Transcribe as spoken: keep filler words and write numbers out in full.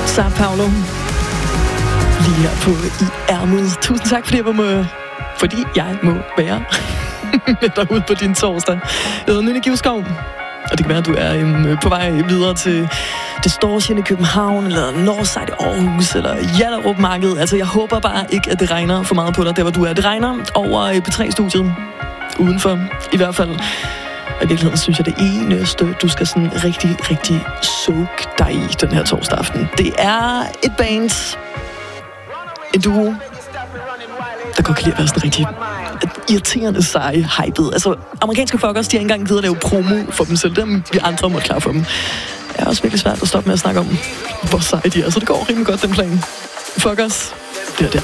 Sao Paulo. Lige her på i ærmet. Tusind tak, fordi jeg må, fordi jeg må være med derude på din torsdag. Jeg hedder Nynne Givskov, og det kan være, at du er um, på vej videre til Distortion i København, eller Northside i Aarhus, eller Hjallerup Marked. Altså, jeg håber bare ikke, at det regner for meget på dig, der hvor du er. Det regner over P tre-studiet. Udenfor, i hvert fald. Og i virkeligheden synes jeg, det eneste, du skal sådan rigtig, rigtig soak dig i den her torsdag aften. Det er et band, en duo, der godt kan lide at være sådan rigtig irriterende seje, hyped. Altså, amerikanske fuckers, de har ikke engang givet at lave promo for dem selv. Dem vi andre måtte klare for dem. Det er også virkelig svært at stoppe med at snakke om, hvor seje de er. Så det går rimelig godt, den plan. Fuckers, det er det.